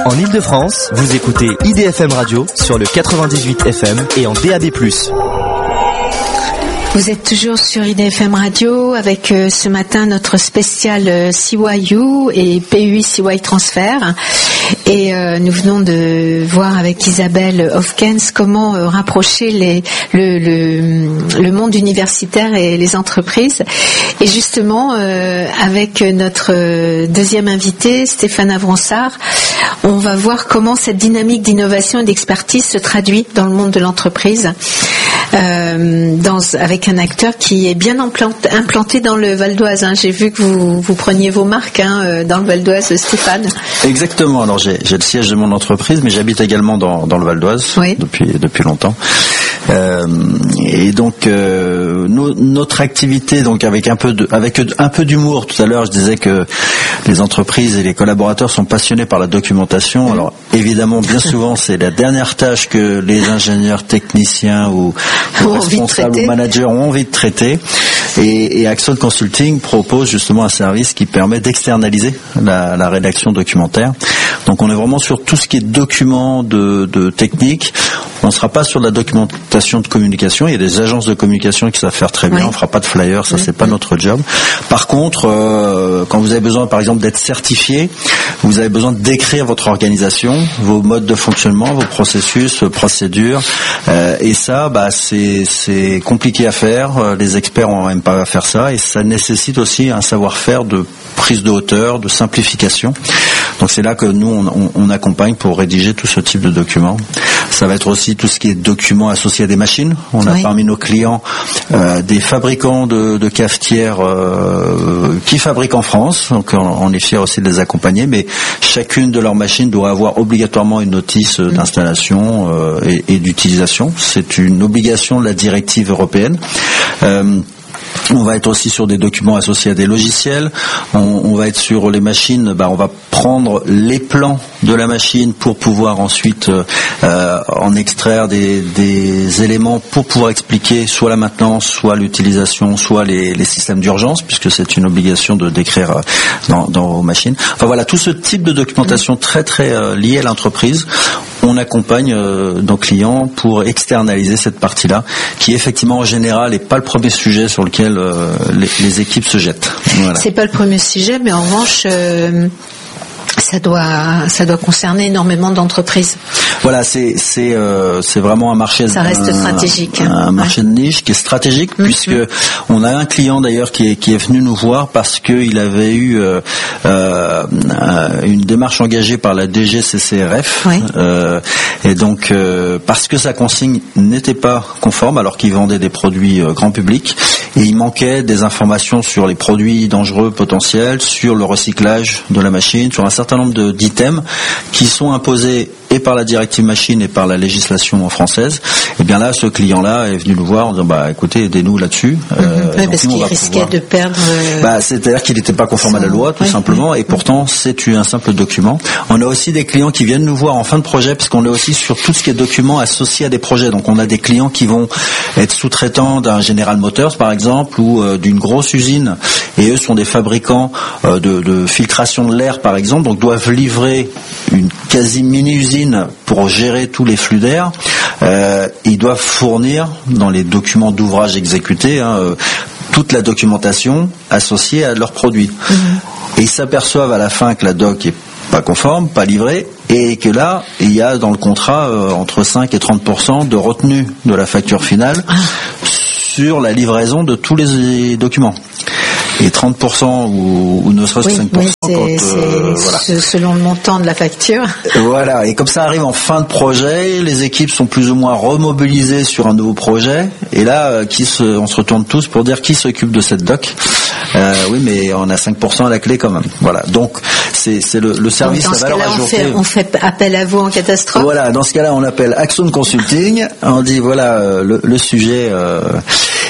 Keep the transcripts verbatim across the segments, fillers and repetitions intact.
En Ile-de-France, vous écoutez I D F M Radio sur le quatre-vingt-dix-huit F M et en D A B plus. Vous êtes toujours sur I D F M Radio avec euh, ce matin notre spécial euh, C Y U et P U I C Y Transfert. Et euh, nous venons de voir avec Isabelle Hofkens comment euh, rapprocher les, le, le, le monde universitaire et les entreprises. Et justement, euh, avec notre deuxième invité, Stéphane Avronsart, on va voir comment cette dynamique d'innovation et d'expertise se traduit dans le monde de l'entreprise. Euh, dans, avec un acteur qui est bien implanté, implanté dans le Val d'Oise. Hein. J'ai vu que vous, vous preniez vos marques hein, dans le Val d'Oise, Stéphane. Exactement. Alors j'ai, j'ai le siège de mon entreprise, mais j'habite également dans, dans le Val d'Oise oui. depuis, depuis longtemps. Euh, et donc euh, nous, notre activité, donc avec un peu de, avec un peu d'humour. Tout à l'heure, je disais que les entreprises et les collaborateurs sont passionnés par la documentation. Mmh. Alors évidemment, bien souvent, c'est la dernière tâche que les ingénieurs, techniciens ou, ou responsables ou managers ont envie de traiter. Et, et Axon Consulting propose justement un service qui permet d'externaliser la, la rédaction documentaire. Donc on est vraiment sur tout ce qui est documents de, de technique. On ne sera pas sur la documentation de communication. Il y a des agences de communication qui savent faire très bien. Oui. On ne fera pas de flyers, ça oui. c'est pas oui. notre job. Par contre, euh, quand vous avez besoin, par exemple, d'être certifié, vous avez besoin de décrire votre organisation, vos modes de fonctionnement, vos processus, vos procédures. Euh, et ça, bah, c'est, c'est compliqué à faire. Les experts n'aiment pas faire ça, et ça nécessite aussi un savoir-faire de prise de hauteur, de simplification. Donc c'est là que nous on, on, on accompagne pour rédiger tout ce type de documents. Ça va être aussi tout ce qui est documents associés à des machines. On a oui. parmi nos clients euh, des fabricants de, de cafetières euh, qui fabriquent en France. Donc on, on est fiers aussi de les accompagner. Mais chacune de leurs machines doit avoir obligatoirement une notice mmh. d'installation euh, et, et d'utilisation. C'est une obligation de la directive européenne. Euh, On va être aussi sur des documents associés à des logiciels. On, on va être sur les machines. Bah, on va prendre les plans de la machine pour pouvoir ensuite euh, en extraire des, des éléments pour pouvoir expliquer soit la maintenance, soit l'utilisation, soit les, les systèmes d'urgence, puisque c'est une obligation de décrire dans, dans vos machines. Enfin voilà, tout ce type de documentation très très euh, lié à l'entreprise. On accompagne euh, nos clients pour externaliser cette partie-là, qui effectivement en général n'est pas le premier sujet sur lequel euh, les, les équipes se jettent. Voilà. C'est pas le premier sujet, mais en revanche, euh, ça doit, ça doit concerner énormément d'entreprises. Voilà, c'est c'est euh, c'est vraiment un marché. Ça reste un, stratégique. Un, un marché ouais. de niche qui est stratégique, mmh, puisque mmh. on a un client d'ailleurs qui est qui est venu nous voir parce que il avait eu euh, euh, une démarche engagée par la D G C C R F, oui. euh, et donc euh, parce que sa consigne n'était pas conforme, alors qu'il vendait des produits euh, grand public, et il manquait des informations sur les produits dangereux potentiels, sur le recyclage de la machine, sur un certain nombre de d'items qui sont imposés et par la directive machine et par la législation française. Et bien là, ce client-là est venu nous voir en disant bah écoutez, aidez-nous là-dessus. Mmh, euh, oui, parce qu'il risquait pouvoir... de perdre. Euh... Bah, c'est-à-dire qu'il n'était pas conforme Son... à la loi, tout oui, simplement, oui. et pourtant c'est un simple document. On a aussi des clients qui viennent nous voir en fin de projet, parce qu'on est aussi sur tout ce qui est documents associés à des projets. Donc on a des clients qui vont être sous-traitants d'un General Motors par exemple, ou euh, d'une grosse usine, et eux sont des fabricants euh, de, de filtration de l'air par exemple, donc doivent livrer une quasi mini-usine pour gérer tous les flux d'air. Euh, ils doivent fournir dans les documents d'ouvrage exécutés hein, euh, toute la documentation associée à leurs produits. Mmh. Et ils s'aperçoivent à la fin que la doc est pas conforme, pas livrée, et que là, il y a dans le contrat euh, entre cinq et trente pour cent de retenue de la facture finale ah. sur la livraison de tous les documents. Et trente pour cent ou, ou ne serait-ce que oui, cinq pour cent oui, quand, c'est, euh, c'est voilà. selon le montant de la facture. Voilà, et comme ça arrive en fin de projet, les équipes sont plus ou moins remobilisées sur un nouveau projet, et là, euh, qui se, on se retourne tous pour dire qui s'occupe de cette doc. Euh, oui, mais on a cinq pour cent à la clé quand même. Voilà, donc c'est, c'est le, le service à valeur ajoutée. On fait, on fait appel à vous en catastrophe. Voilà, dans ce cas-là, on appelle Axon Consulting. On dit voilà euh, le, le sujet. Euh,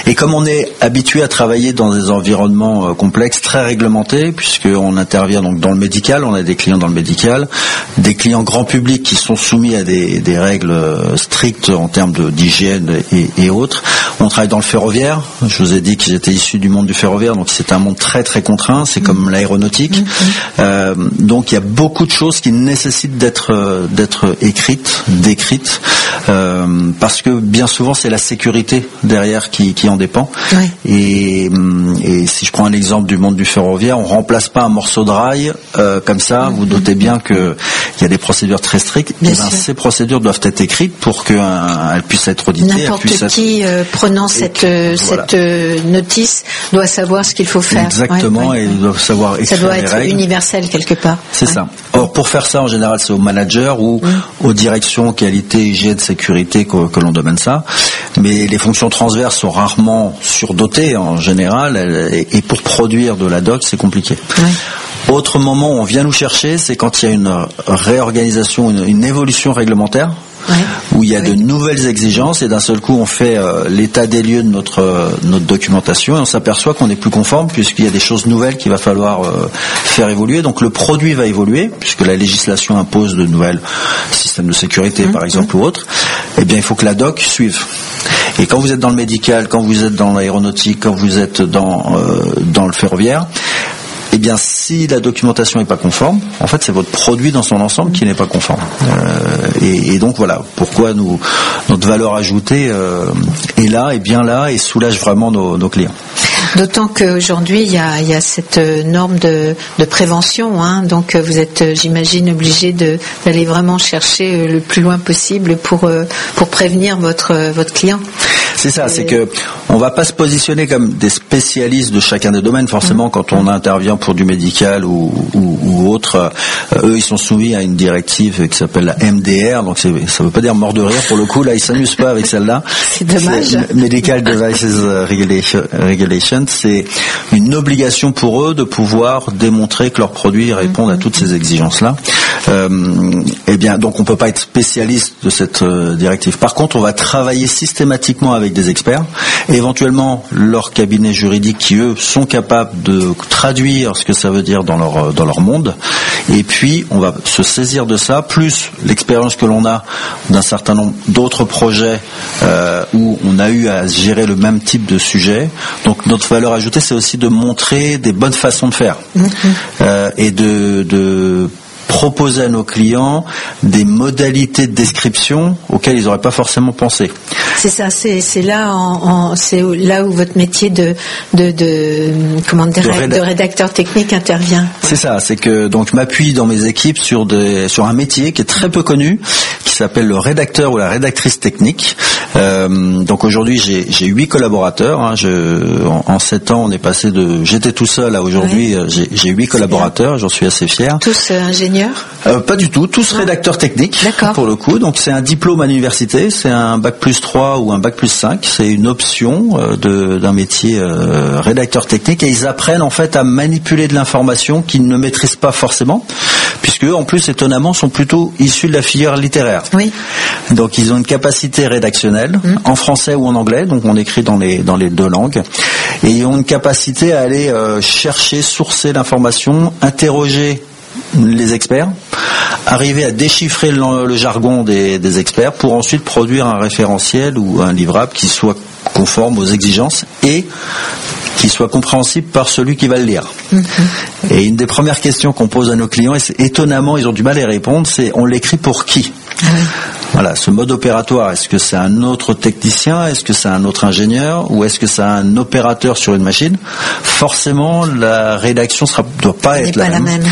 Et comme on est habitué à travailler dans des environnements euh, complexes, très réglementés, puisqu'on intervient donc dans le médical, on a des clients dans le médical, des clients grand public qui sont soumis à des, des règles strictes en termes de, d'hygiène et, et autres. On travaille dans le ferroviaire. Je vous ai dit que j'étais issu du monde du ferroviaire, donc c'est un monde très très contraint. C'est comme l'aéronautique. Mm-hmm. Euh, donc il y a beaucoup de choses qui nécessitent d'être d'être écrites, décrites, euh, parce que bien souvent c'est la sécurité derrière qui, qui en dépend. Oui. Et, et si je prends un exemple du monde du ferroviaire, on remplace pas un morceau de rail euh, comme ça. Mm-hmm. Vous doutez bien que il y a des procédures très strictes. Et ben, ces procédures doivent être écrites pour qu'elles puissent être auditées. N'importe puisse qui euh, prenant cette, euh, voilà. cette euh, notice doit savoir ce qu'il faut faire. Exactement, ouais, ouais. Et ils doivent savoir écrire ça doit les être règles. Universel quelque part. C'est ouais. ça. Or, pour faire ça, en général, c'est au manager ou mmh. aux directions qualité, hygiène, sécurité que, que l'on demande ça. Mais les fonctions transverses sont rarement surdotées en général, et, et pour produire de la doc, c'est compliqué. Ouais. Autre moment où on vient nous chercher, c'est quand il y a une réorganisation, une, une évolution réglementaire. Ouais. Où il y a oui. de nouvelles exigences et d'un seul coup on fait euh, l'état des lieux de notre euh, notre documentation et on s'aperçoit qu'on n'est plus conforme puisqu'il y a des choses nouvelles qu'il va falloir euh, faire évoluer. Donc le produit va évoluer puisque la législation impose de nouvelles systèmes de sécurité mmh, par exemple mmh. ou autres. Eh bien il faut que la doc suive. Et quand vous êtes dans le médical, quand vous êtes dans l'aéronautique, quand vous êtes dans euh, dans le ferroviaire, eh bien, si la documentation n'est pas conforme, en fait, c'est votre produit dans son ensemble qui n'est pas conforme. Euh, et, et donc, voilà, pourquoi nous, notre valeur ajoutée euh, est là, est bien là, et soulage vraiment nos, nos clients. D'autant qu'aujourd'hui, il y a, il y a cette norme de, de prévention, hein, donc vous êtes, j'imagine, obligé de, d'aller vraiment chercher le plus loin possible pour, pour prévenir votre, votre client. C'est ça, c'est que on va pas se positionner comme des spécialistes de chacun des domaines. Forcément, mmh. quand on intervient pour du médical ou, ou, ou autre, euh, eux, ils sont soumis à une directive qui s'appelle la M D R. Donc, c'est, ça veut pas dire mort de rire pour le coup. Là, ils s'amusent pas avec celle-là. C'est dommage. C'est Medical Devices Regulation, Regulation. C'est une obligation pour eux de pouvoir démontrer que leurs produits répondent mmh. à toutes ces exigences-là. Euh, eh bien, donc, on peut pas être spécialiste de cette euh, directive. Par contre, on va travailler systématiquement avec des experts, et éventuellement leurs cabinets juridiques qui eux sont capables de traduire ce que ça veut dire dans leur dans leur monde, et puis on va se saisir de ça, plus l'expérience que l'on a d'un certain nombre d'autres projets euh, où on a eu à gérer le même type de sujet. Donc notre valeur ajoutée, c'est aussi de montrer des bonnes façons de faire mmh. euh, et de, de proposer à nos clients des modalités de description auxquelles ils n'auraient pas forcément pensé. C'est ça, c'est, c'est là, en, en, c'est là où votre métier de, de, de comment dire, de, réda- de rédacteur technique intervient. C'est ça, c'est que donc je m'appuie dans mes équipes sur des, sur un métier qui est très peu connu, qui s'appelle le rédacteur ou la rédactrice technique. Euh, donc aujourd'hui j'ai, j'ai huit collaborateurs. Hein, je, en, en sept ans on est passé de, j'étais tout seul à aujourd'hui ouais. j'ai, j'ai huit collaborateurs. J'en suis assez fier. Tous euh, ingénieurs? Euh, pas du tout, tous non. rédacteurs techniques. D'accord. Pour le coup. Donc c'est un diplôme à l'université, c'est un bac plus trois ou un bac plus cinq. C'est une option euh, de, d'un métier euh, rédacteur technique, et ils apprennent en fait à manipuler de l'information qu'ils ne maîtrisent pas forcément, puisque eux en plus étonnamment sont plutôt issus de la filière littéraire. Oui. Donc ils ont une capacité rédactionnelle mmh. en français ou en anglais, donc on écrit dans les dans les deux langues, et ils ont une capacité à aller euh, chercher, sourcer l'information, interroger les experts, arriver à déchiffrer le, le jargon des, des experts pour ensuite produire un référentiel ou un livrable qui soit conforme aux exigences et qui soit compréhensible par celui qui va le lire. Mm-hmm. Et une des premières questions qu'on pose à nos clients, et c'est, étonnamment ils ont du mal à y répondre, c'est on l'écrit pour qui ? Ah oui. Voilà, ce mode opératoire, est-ce que c'est un autre technicien, est-ce que c'est un autre ingénieur, ou est-ce que c'est un opérateur sur une machine ? Forcément, la rédaction ne doit pas être la, pas même. la même.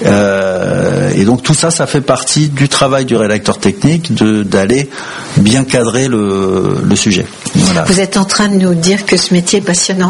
Euh, et donc tout ça, ça fait partie du travail du rédacteur technique, de, d'aller bien cadrer le, le sujet. Voilà. Vous êtes en train de nous dire que ce métier est passionnant.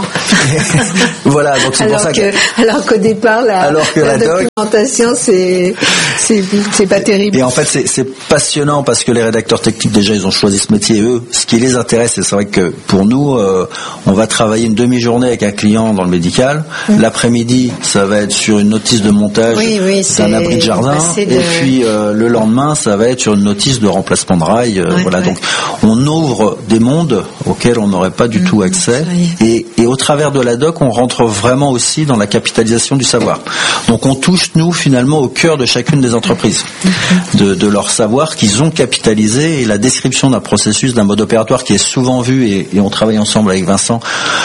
Voilà, donc c'est alors pour ça que, que... Alors qu'au départ, la, alors que la, la documentation, doc... c'est, c'est, c'est pas terrible. Et en fait, c'est, c'est passionnant parce que les rédacteurs techniques, déjà, ils ont choisi ce métier. Eux, ce qui les intéresse, c'est vrai que pour nous, euh, on va travailler une demi-journée avec un client dans le médical. Mmh. L'après-midi, ça va être sur une notice de montage oui, oui, d'un abri de jardin. de... et puis euh, le lendemain, ça va être sur une notice de remplacement de rail. Euh, ouais, voilà, ouais. donc on ouvre des mondes auxquels on n'aurait pas du mmh, tout accès. Et, et au travers de la doc, on rentre vraiment aussi dans la capitalisation du savoir. Donc on touche, nous, finalement, au cœur de chacune des entreprises, mmh. de, de leur savoir qu'ils ont capitalisé, et la description d'un processus, d'un mode opératoire qui est souvent vu, et, et on travaille ensemble avec Vincent,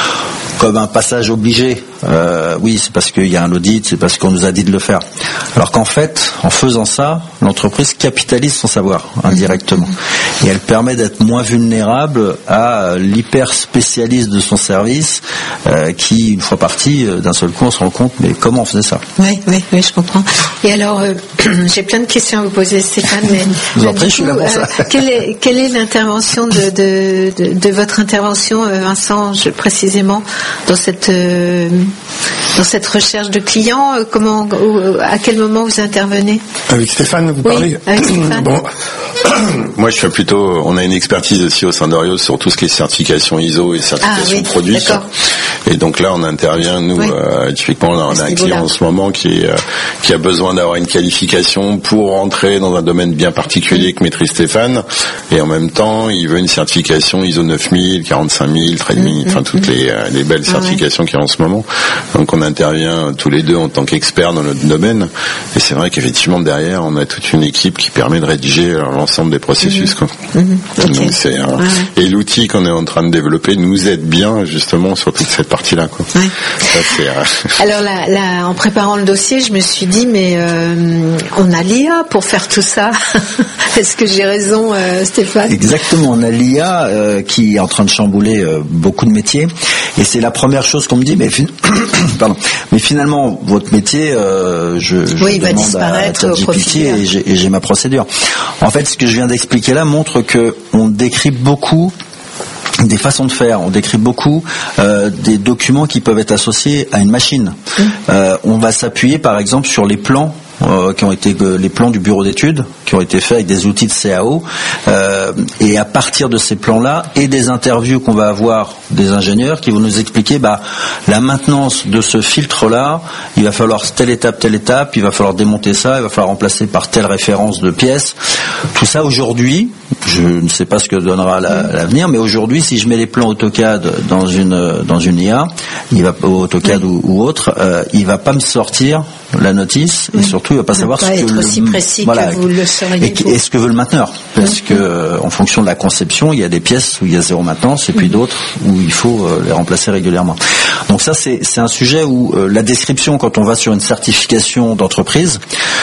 comme un passage obligé. Euh, oui, c'est parce qu'il y a un audit, c'est parce qu'on nous a dit de le faire. Alors qu'en fait, en faisant ça, l'entreprise capitalise son savoir indirectement. Et elle permet d'être moins vulnérable à l'hyper spécialiste de son service euh, qui, une fois parti, d'un seul coup, on se rend compte, mais comment on faisait ça ? Oui, oui, oui, je comprends. Et alors, euh, j'ai plein de questions à vous poser, Stéphane, mais je vous en prie, je suis là pour ça. Euh, quelle est, quelle est l'intervention de, de, de, de votre intervention, Vincent, je, précisément, dans cette... Euh, dans cette recherche de clients, comment, à quel moment vous intervenez ? Avec Stéphane, vous oui, parlez ? Avec Stéphane. Bon, moi je suis plutôt, on a une expertise aussi au sein d'Orios sur tout ce qui est certification I S O et certification ah, oui, produit. D'accord. Et donc là on intervient, nous, oui. euh, typiquement là, on a un client en ce moment qui, est, euh, qui a besoin d'avoir une qualification pour rentrer dans un domaine bien particulier que maîtrise Stéphane, et en même temps il veut une certification I S O neuf mille, quarante-cinq mille, trade mille, enfin toutes les, euh, les belles certifications ah, ouais. qu'il y a en ce moment. Donc on intervient tous les deux en tant qu'experts dans notre domaine, et c'est vrai qu'effectivement derrière on a toute une équipe qui permet de rédiger l'ensemble des processus. Quoi. Mmh. Okay. Donc c'est, euh, ouais. Et l'outil qu'on est en train de développer nous aide bien justement sur toute cette partie-là. Quoi. Ouais. Ça, c'est, euh... Alors là, là, en préparant le dossier, je me suis dit mais euh, on a l'I A pour faire tout ça. Est-ce que j'ai raison, euh, Stéphane ? Exactement, on a l'I A euh, qui est en train de chambouler euh, beaucoup de métiers, et c'est la première chose qu'on me dit, mais, fin... Pardon. mais finalement votre métier, euh, je, je oui, demande à ChatGPT et j'ai, et j'ai ma procédure. En fait, ce que je viens d'expliquer là montre que on décrit beaucoup des façons de faire, on décrit beaucoup euh, des documents qui peuvent être associés à une machine. Mmh. Euh, on va s'appuyer par exemple sur les plans Euh, qui ont été euh, les plans du bureau d'études qui ont été faits avec des outils de C A O, euh, et à partir de ces plans-là et des interviews qu'on va avoir des ingénieurs qui vont nous expliquer bah, la maintenance de ce filtre-là, il va falloir telle étape, telle étape, il va falloir démonter ça, il va falloir remplacer par telle référence de pièce. Tout ça aujourd'hui, je ne sais pas ce que donnera la, l'avenir, mais aujourd'hui, si je mets les plans AutoCAD dans une dans une I A, il va AutoCAD oui. ou, ou autre, euh, il va pas me sortir la notice, et surtout il va pas savoir pas ce que être le, aussi précis voilà, que vous le seriez et, et ce que veut le mainteneur, parce mmh. que euh, en fonction de la conception, il y a des pièces où il y a zéro maintenance et puis mmh. d'autres où il faut euh, les remplacer régulièrement. Donc ça c'est c'est un sujet où euh, la description, quand on va sur une certification d'entreprise,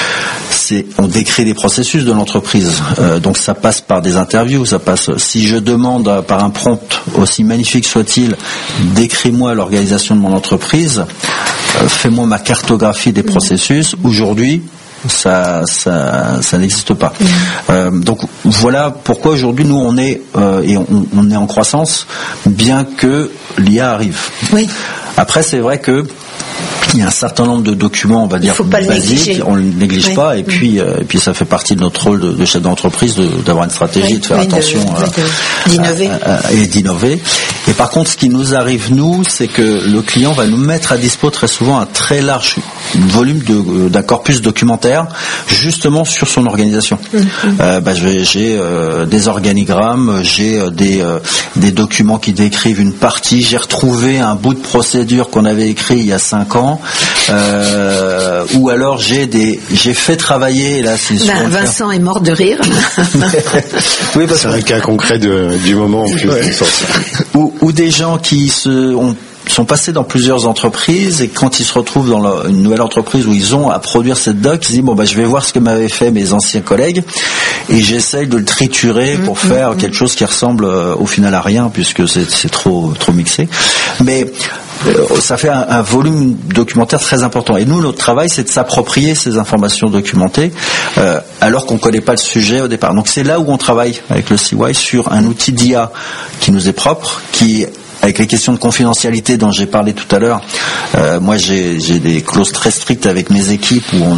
c'est on décrit les processus de l'entreprise. Euh, donc ça passe par des interviews, ça passe. Si je demande euh, par un prompt, aussi magnifique soit-il, décris-moi l'organisation de mon entreprise, euh, fais-moi ma cartographie des processus. Aujourd'hui, ça, ça, ça n'existe pas. Mmh. Euh, donc voilà pourquoi aujourd'hui nous on est euh, et on, on est en croissance, bien que l'I A arrive. Oui. Après c'est vrai que il y a un certain nombre de documents, on va dire, basiques, on ne le néglige oui. pas, et puis, euh, et puis ça fait partie de notre rôle de, de chef d'entreprise de, d'avoir une stratégie, oui, de faire oui, attention de, à, de, d'innover. À, à, et d'innover. Et par contre, ce qui nous arrive, nous, c'est que le client va nous mettre à dispo très souvent un très large volume de, d'un corpus documentaire, justement sur son organisation. Mm-hmm. Euh, bah, j'ai, j'ai euh, des organigrammes, j'ai euh, des, euh, des documents qui décrivent une partie, j'ai retrouvé un bout de procédure qu'on avait écrit il y a cinq ans, euh, ou alors j'ai des, j'ai fait travailler là. C'est ben, Vincent est mort de rire. Oui, parce c'est un cas concret de, du moment en plus. Ouais. ou, ou des gens qui se ont sont passés dans plusieurs entreprises, et quand ils se retrouvent dans leur, une nouvelle entreprise où ils ont à produire cette doc, ils se disent bon bah je vais voir ce que m'avaient fait mes anciens collègues et j'essaye de le triturer pour mmh, faire mmh. quelque chose qui ressemble euh, au final à rien, puisque c'est, c'est trop trop mixé. Mais euh, ça fait un, un volume documentaire très important. Et nous, notre travail, c'est de s'approprier ces informations documentées euh, alors qu'on ne connaît pas le sujet au départ. Donc c'est là où on travaille avec le C Y sur un outil d'I A qui nous est propre, qui avec les questions de confidentialité dont j'ai parlé tout à l'heure. Euh, moi, j'ai, j'ai des clauses très strictes avec mes équipes où on